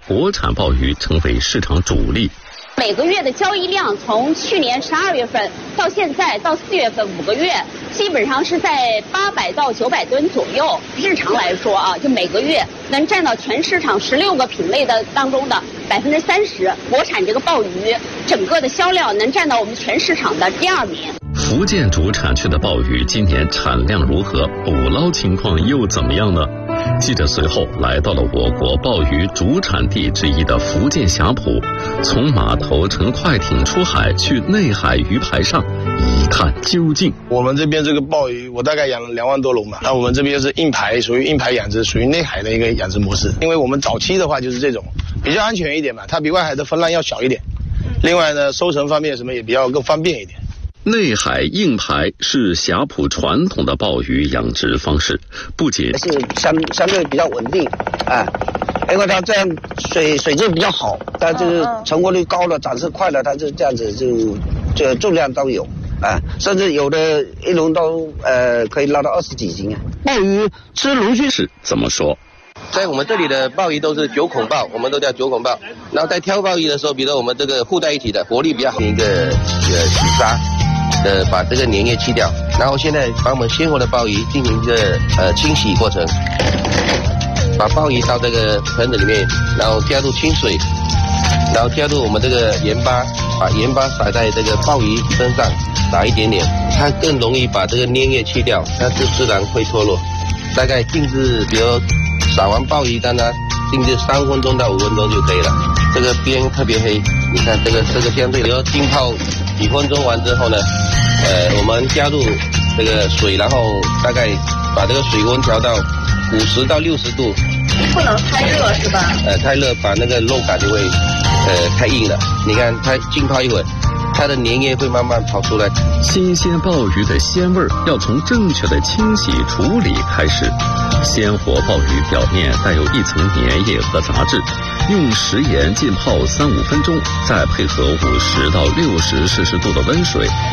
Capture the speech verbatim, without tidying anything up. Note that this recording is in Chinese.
国产鲍鱼成为市场主力。 每个月的交易量从去年十二月份到现在到四月份五个月，基本上是在八百到九百吨左右。日常来说啊，就每个月能占到全市场十六个品类的当中的百分之三十。国产这个鲍鱼整个的销量能占到我们全市场的第二名。 福建主产区的鲍鱼今年产量如何？捕捞情况又怎么样呢？记者随后来到了我国鲍鱼主产地之一的福建霞浦，从码头乘快艇出海去内海鱼排上一探究竟。 我们这边这个鲍鱼，我大概养了两万多笼吧。那我们这边是硬排，属于硬排养殖，属于内海的一个养殖模式。因为我们早期的话就是这种比较安全一点嘛，它比外海的风浪要小一点。另外呢，收成方面什么也比较更方便一点。 内海硬排是霞浦传统的鲍鱼养殖方式，不仅是相相对比较稳定，哎，因为它这样水水质比较好，它就是成活率高了，长势快了，它就这样子就就重量都有，啊，甚至有的一笼都呃可以捞到二十几斤啊。 鲍鱼吃龙须是怎么说？ 在我们这里的鲍鱼都是九孔鲍，我们都叫九孔鲍。然后在挑鲍鱼的时候，比如我们这个互在一起的，活力比较好，一个呃洗沙。呃，把这个粘液去掉，然后现在把我们鲜活的鲍鱼进行一个呃清洗过程，把鲍鱼到这个盆子里面，然后加入清水，然后加入我们这个盐巴，把盐巴撒在这个鲍鱼身上，撒一点点，它更容易把这个粘液去掉，它是自然会脱落。大概静置，比如撒完鲍鱼，让它静置三分钟到五分钟就可以了。这个边特别黑，你看这个这个相对，比如浸泡几分钟完之后呢，呃，我们加入这个水，然后大概把这个水温调到五十到六十度， 不能太热是吧？ 呃，太热把那个肉感就会呃太硬了。你看它浸泡一会儿，它的粘液会慢慢跑出来。 新鲜鲍鱼的鲜味要从正确的清洗处理开始。鲜活鲍鱼表面带有一层粘液和杂质，用食盐浸泡三五分钟，再配合五十到六十摄氏度的温水，